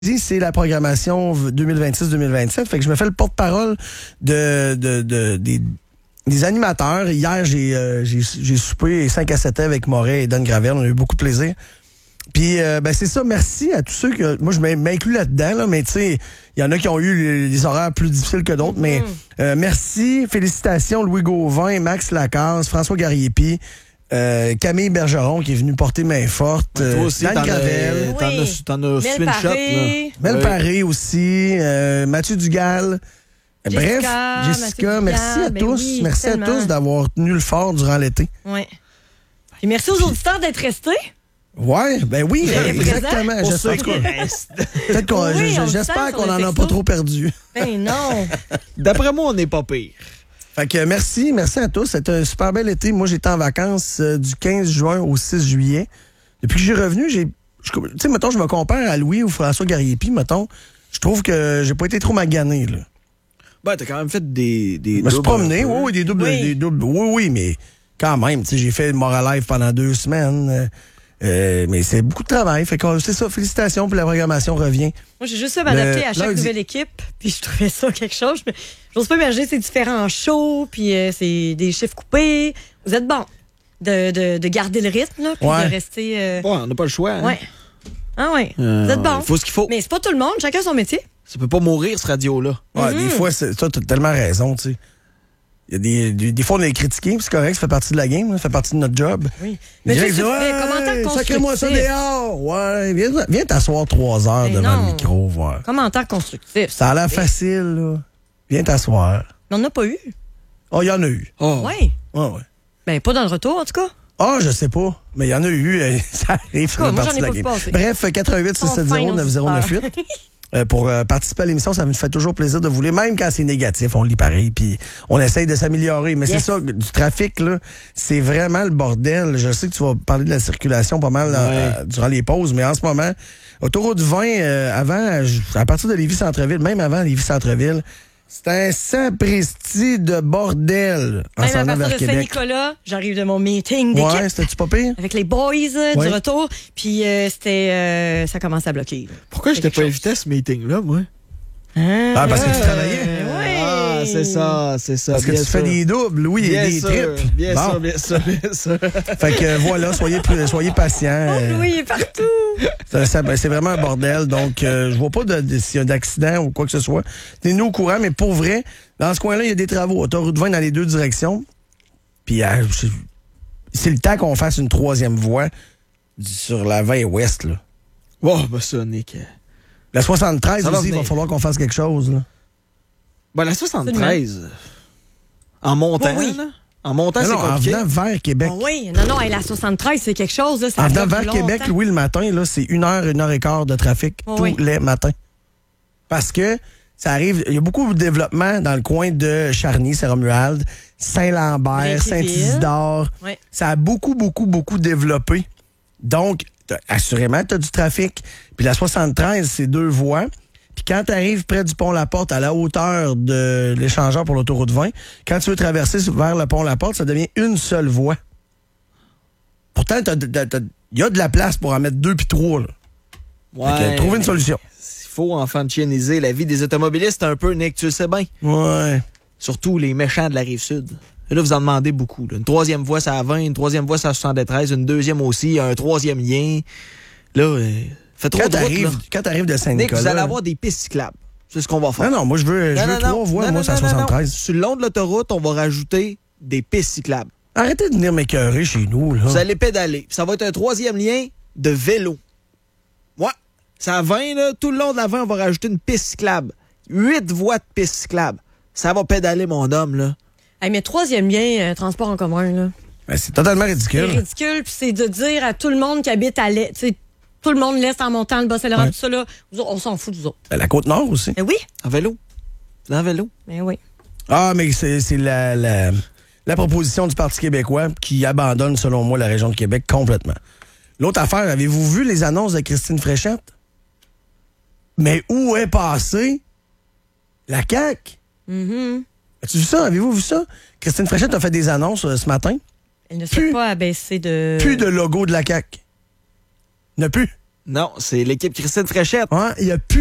c'est la programmation 2026-2027. Fait que je me fais le porte-parole des animateurs. Hier, j'ai soupé 5 à 7 ans avec Moret et Don Gravel. On a eu beaucoup de plaisir. Puis, c'est ça. Merci à tous ceux que... Moi, je m'inclus là-dedans, là, mais tu sais, il y en a qui ont eu les horaires plus difficiles que d'autres. Mais merci. Félicitations, Louis Gauvin, Max Lacasse, François Gariepi, Camille Bergeron qui est venu porter main forte. Toi aussi, Dan Gravel. T'en as reçu une shot, là. Mel Paré aussi. Mathieu Dugal. Jessica, merci à tous. Oui, merci tellement. à tous d'avoir tenu le fort durant l'été. Oui. Et merci aux auditeurs d'être restés. Ouais, ben oui, exactement. Pour ceux J'espère qui restent. peut-être qu'on, Oui, on le j'espère sent qu'on sur en le a texto. pas trop perdu. Ben non. D'après moi, on n'est pas pire. Fait que merci à tous. C'était un super bel été. Moi, j'étais en vacances du 15 juin au 6 juillet. Depuis que j'ai revenu, tu sais, mettons, je me compare à Louis ou François Gariepi, mettons. Je trouve que j'ai pas été trop magané, là. Ben, t'as quand même fait des Je me suis promené, oui, des doubles. Oui. Des doubles. Oui, mais quand même, tu sais, j'ai fait le Moral Live pendant 2 semaines. Mais c'est beaucoup de travail. Fait que c'est ça, félicitations, puis la programmation revient. Moi, j'ai juste à m'adapter à chaque lundi. nouvelle équipe, puis je trouvais ça quelque chose. J'ose pas imaginer ces différents shows, puis c'est des chiffres coupés. Vous êtes bon de garder le rythme, là, puis Ouais. de rester... Ouais, on n'a pas le choix. Hein? Ouais. Ah ouais, vous êtes bon. Il faut ce qu'il faut. Mais c'est pas tout le monde, chacun son métier. Ça peut pas mourir, ce radio-là. Ouais, des fois, toi, t'as tellement raison, tu sais. Il y a des fois, on est critiqué, puis c'est correct, ça fait partie de la game, ça fait partie de notre job. Oui. Mais Mais tu tu fais commentaire constructif. sacrez-moi ça dehors. Ouais, viens t'asseoir 3 heures Mais devant non. le micro, voir. Commentaire constructif. Ça a l'air facile, là. Viens t'asseoir. Mais on n'a pas eu. Oh, il y en a eu. Oh. Oui. Ouais. Ben, pas dans le retour, en tout cas. Ah, je sais pas. Mais il y en a eu. Ça arrive, ça fait Moi, partie j'en ai de la pas game. vu passer. Bref, 88 670 9098. Pour participer à l'émission, ça me fait toujours plaisir de vous lire, même quand c'est négatif, on lit pareil, puis on essaye de s'améliorer. Mais c'est ça, du trafic, là, c'est vraiment le bordel. Je sais que tu vas parler de la circulation pas mal durant les pauses, mais en ce moment, autoroute 20, à partir de Lévis-Centreville, même avant Lévis-Centreville, c'est un sapristi de bordel en Même s'en à allant vers partir de Québec. Saint-Nicolas, j'arrive de mon meeting d'équipe Ouais, c'était-tu pas pire? avec les boys du Ouais. retour. Puis ça commence à bloquer. là. Pourquoi je t'ai Quelque pas chose. invité à ce meeting-là, moi? Ah, parce que tu travaillais. Oui. Ah, c'est ça. Parce que bien tu fais sûr. des doubles, oui, et Bien des sûr, tripes. bien Bon. sûr, bien sûr. Fait que voilà, soyez patients. Oh, Louis est partout. C'est vraiment un bordel. Donc, je vois pas s'il y a d'accident ou quoi que ce soit. Tenez-nous au courant, mais pour vrai, dans ce coin-là, il y a des travaux. Autoroute 20 dans les 2 directions. Puis, c'est le temps qu'on fasse une 3e voie sur la 20 ouest, là. Oh, ben ça, Nick. La 73 Ça va aussi, il va venir. falloir qu'on fasse quelque chose, là. Ben, la 73, en montant, Oui. là, en montant, c'est Non, en compliqué. venant vers Québec. Oh oui, non, hey, la 73, c'est quelque chose. Là, ça En venant bloque vers longtemps. Québec, Louis, le matin, là, c'est 1 heure et quart de trafic Oh tous oui. les matins. Parce que ça arrive, il y a beaucoup de développement dans le coin de Charny, Saint-Romuald, Saint-Lambert, Dreyfusville. Saint-Isidore. Ouais. Ça a beaucoup développé. Donc, assurément, tu as du trafic. Puis la 73, c'est 2 voies. Puis quand tu arrives près du pont La Porte, à la hauteur de l'échangeur pour l'autoroute 20, quand tu veux traverser vers le pont La Porte, ça devient une seule voie. Pourtant, il y a de la place pour en mettre 2 puis 3. Là. Fait que, trouver une solution. Il faut enfantianiser la vie des automobilistes un peu, Nick, tu le sais bien. Ouais. Surtout les méchants de la Rive-Sud. Et là, vous en demandez beaucoup. Là. Une 3e voie, c'est à 20, une 3e voie, c'est à 73, une 2e aussi, un 3e lien. Là, fait trop de route, là. Quand t'arrives de Nick, Saint-Nicolas... vous allez avoir des pistes cyclables. C'est ce qu'on va faire. Non, moi, je veux 3 voies, moi, c'est à 73. Sur le long de l'autoroute, on va rajouter des pistes cyclables. Arrêtez de venir m'écœurer chez nous, là. Vous allez pédaler. Ça va être un 3e lien de vélo. Ouais. C'est à 20, là. Tout le long de la 20, on va rajouter une piste cyclable. 8 voies de piste cyclable. Ça va pédaler, mon homme, là. Hey, mais 3e lien, transport en commun, là. Ben, c'est totalement C'est ridicule. ridicule, puis c'est de dire à tout le monde qui habite à l'est, tu sais, tout le monde l'est en montant le Bas-Saint-Laurent, tout ça, là, vous autres, on s'en fout, vous autres. Ben, la Côte-Nord aussi. Mais oui, En vélo. En vélo. mais oui. Ah, mais c'est la proposition du Parti québécois qui abandonne, selon moi, la région de Québec complètement. L'autre affaire, avez-vous vu les annonces de Christine Fréchette? Mais où est passée la CAQ? As-tu vu ça? Avez-vous vu ça? Christine Fréchette a fait des annonces ce matin. Elle ne sait pas abaisser de... Plus de logo de la CAQ. Ne plus. Non, c'est l'équipe Christine Fréchette. Ouais, il y a plus